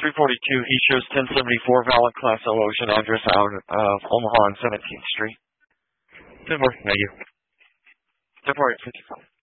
342, he shows 1074 valid Class L Ocean, address out of Omaha on 17th Street. 10-4, thank you. 10-4, 55.